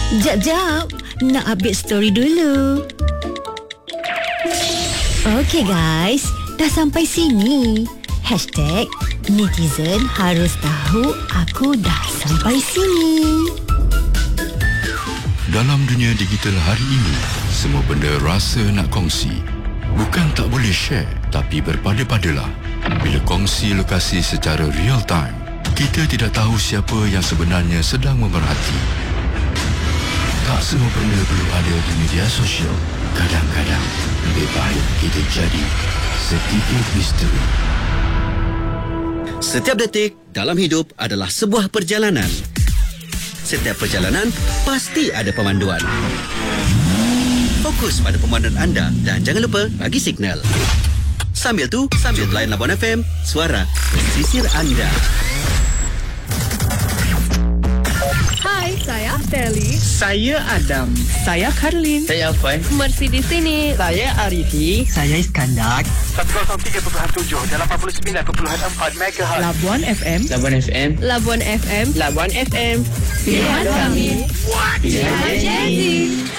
Jap, nak update story dulu. Okey guys, dah sampai sini. #netizen harus tahu aku dah sampai sini. Dalam dunia digital hari ini, semua benda rasa nak kongsi. Bukan tak boleh share, tapi berpada-padalah. Bila kongsi lokasi secara real time, kita tidak tahu siapa yang sebenarnya sedang memerhati. Tak semua benda perlu ada di media sosial. Kadang-kadang, lebih baik kita jadi sedikit misteri. Setiap detik dalam hidup adalah sebuah perjalanan. Setiap perjalanan pasti ada pemanduan. Fokus pada pemanduan anda dan jangan lupa bagi signal. Sambil layan Labuan FM, suara pesisir anda. Hai, saya Sally. Saya Adam. Saya Karlin. Saya Alfan. Mercy di sini. Saya Arifi. Saya Iskandar. 103.7 dan 89.4 MHz. Labuan FM. Labuan FM. Labuan FM. Labuan FM. Pilihan kami. Pilihan Gen Z.